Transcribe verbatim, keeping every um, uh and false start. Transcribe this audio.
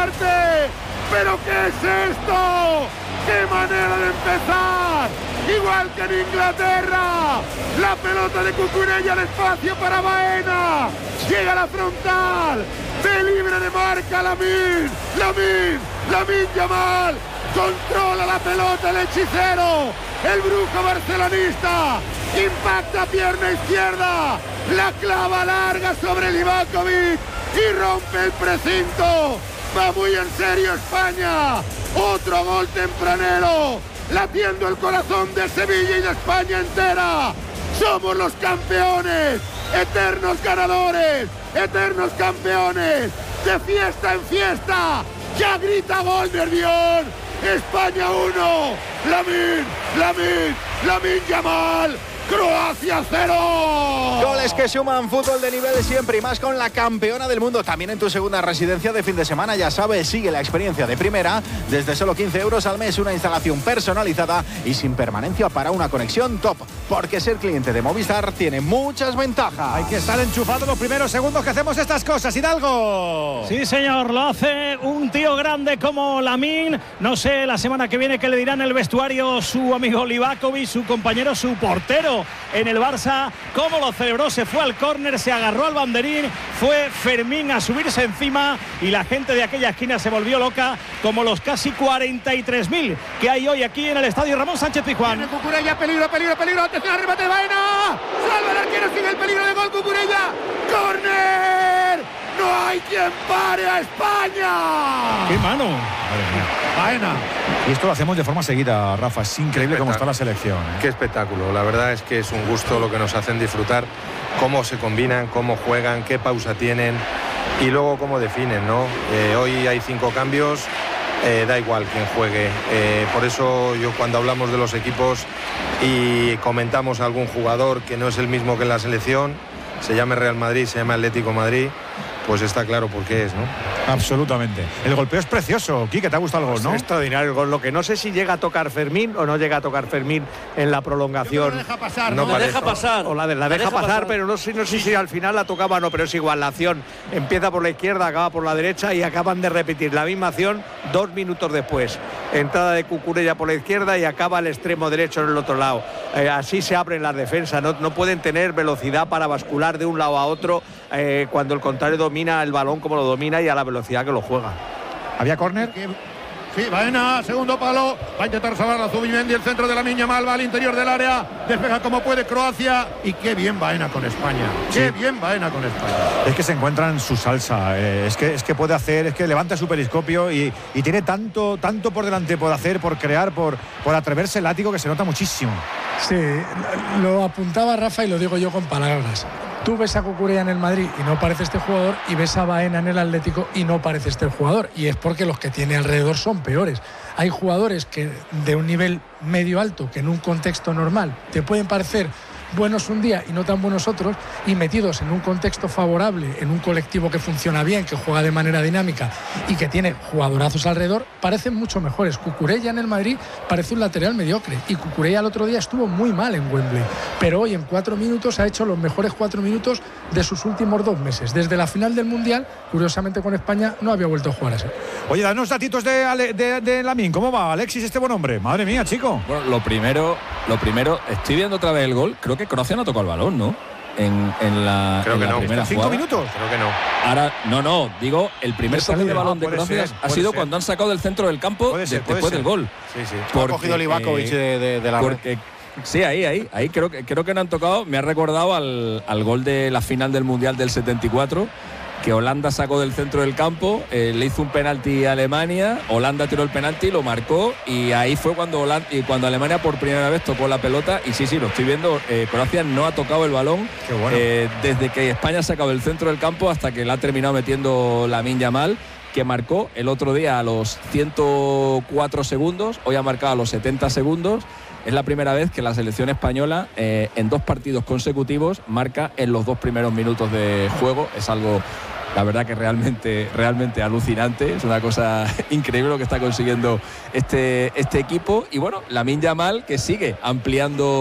parte. ¿Pero qué es esto? ¡Qué manera de empezar! Igual que en Inglaterra. La pelota de Cucurella al espacio para Baena. Llega a la frontal. De libre de marca Lamine. Lamine. Lamine Yamal. Controla la pelota el hechicero. El brujo barcelonista. Impacta pierna izquierda. La clava larga sobre Livakovic. Y rompe el precinto. Va muy en serio España. Otro gol tempranero. Latiendo el corazón de Sevilla y de España entera. Somos los campeones. Eternos ganadores. Eternos campeones. De fiesta en fiesta. Ya grita gol Nervión. España uno. Lamine. Lamine. Lamine Yamal. Croacia cero. Goles que suman, fútbol de nivel siempre y más con la campeona del mundo. También en tu segunda residencia de fin de semana, ya sabes, sigue la experiencia de primera. Desde solo quince euros al mes, una instalación personalizada y sin permanencia para una conexión top. Porque ser cliente de Movistar tiene muchas ventajas. Hay que estar enchufado los primeros segundos que hacemos estas cosas. Hidalgo. Sí, señor, lo hace un tío grande como Lamine. No sé, la semana que viene que le dirán el vestuario su amigo Livakovic, su compañero, su portero en el Barça. Cómo lo celebró, se fue al córner, se agarró al banderín, fue Fermín a subirse encima y la gente de aquella esquina se volvió loca, como los casi cuarenta y tres mil que hay hoy aquí en el estadio Ramón Sánchez Pizjuán. Cucurella, peligro, peligro, peligro, atención al remate de Baena. Salva el arquero, sigue el peligro de gol Cucurella. ¡Córner! ¡No hay quien pare a España! ¡Qué mano! Baena. Y esto lo hacemos de forma seguida, Rafa. Es increíble cómo está la selección, ¿eh? Qué espectáculo. La verdad es que es un gusto lo que nos hacen disfrutar. Cómo se combinan, cómo juegan, qué pausa tienen y luego cómo definen, ¿no? Eh, hoy hay cinco cambios. Eh, da igual quien juegue. Eh, por eso yo cuando hablamos de los equipos y comentamos a algún jugador que no es el mismo que en la selección, se llame Real Madrid, se llama Atlético Madrid, pues está claro por qué es, ¿no? Absolutamente. El golpeo es precioso. Quique, ¿te ha gustado el gol, no? Es extraordinario el gol. Lo que no sé si llega a tocar Fermín o no llega a tocar Fermín en la prolongación. No la deja pasar, no, ¿no? la deja pasar. O la, de, la, la deja, deja pasar, pasar, pero no sé, no sé si al final la tocaba o no, pero es igual. La acción empieza por la izquierda, acaba por la derecha y acaban de repetir la misma acción dos minutos después. Entrada de Cucurella por la izquierda y acaba el extremo derecho en el otro lado. Eh, así se abren las defensas. No, no pueden tener velocidad para bascular de un lado a otro eh, cuando el contrario domina el balón como lo domina y a la velocidad que lo juega. ¿Había córner? Sí, Baena, segundo palo. Va a intentar salvar a Zubimendi, el centro de Lamine Yamal, va al interior del área. Despeja como puede Croacia. Y qué bien Baena con España. Qué sí. bien Baena con España. Es que se encuentra en su salsa. Eh, es, que, es que puede hacer, es que levanta su periscopio y, y tiene tanto, tanto por delante por hacer, por crear, por, por atreverse el látigo que se nota muchísimo. Sí, lo apuntaba Rafa y lo digo yo con palabras. Tú ves a Cucurella en el Madrid y no parece este jugador, y ves a Baena en el Atlético y no parece este jugador, y es porque los que tiene alrededor son peores. Hay jugadores que de un nivel medio alto, que en un contexto normal te pueden parecer buenos un día y no tan buenos otros, y metidos en un contexto favorable, en un colectivo que funciona bien, que juega de manera dinámica y que tiene jugadorazos alrededor, parecen mucho mejores. Cucurella en el Madrid parece un lateral mediocre, y Cucurella el otro día estuvo muy mal en Wembley, pero hoy en cuatro minutos ha hecho los mejores cuatro minutos de sus últimos dos meses. Desde la final del Mundial, curiosamente con España, no había vuelto a jugar así. Oye, danos datitos de, Ale, de, de Lamine. ¿Cómo va, Alexis, este buen hombre? Madre mía, chico. Bueno, lo primero, lo primero, estoy viendo otra vez el gol. Creo que Croacia no tocó el balón, ¿no? En, en la, Creo en que la no. primera ¿Cinco jugada. minutos? Creo que no. Ahora, no, no, digo, el primer toque de balón de Croacia ser, ha sido ser. cuando han sacado del centro del campo Puede ser, de, puede después ser. del gol. Sí, sí. Porque, ha cogido Livakovic eh, de, de, de la porque, sí, ahí, ahí, ahí creo que creo que no han tocado. Me ha recordado al, al gol de la final del Mundial del setenta y cuatro, que Holanda sacó del centro del campo, eh, le hizo un penalti a Alemania, Holanda tiró el penalti, lo marcó, y ahí fue cuando Holanda, y cuando Alemania por primera vez tocó la pelota. Y sí, sí, lo estoy viendo, eh, Croacia no ha tocado el balón. Qué bueno. eh, desde que España ha sacado del centro del campo hasta que la ha terminado metiendo Lamine Yamal, que marcó el otro día a los ciento cuatro segundos, hoy ha marcado a los setenta segundos. Es la primera vez que la selección española eh, en dos partidos consecutivos marca en los dos primeros minutos de juego. Es algo, la verdad, que realmente, realmente alucinante. Es una cosa increíble lo que está consiguiendo este, este equipo. Y bueno, Lamine Yamal, que sigue ampliando